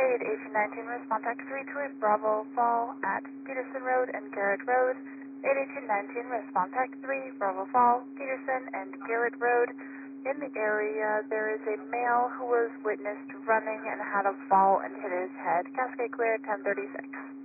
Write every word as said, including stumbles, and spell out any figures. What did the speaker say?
eight eighteen nineteen, respond tax three two eight Bravo Fall at Peterson Road and Garrett Road. eight eighteen nineteen, respond tax three Bravo Fall, Peterson and Garrett Road. In the area, there is a male who was witnessed running and had a fall and hit his head. Cascade clear, ten thirty-six.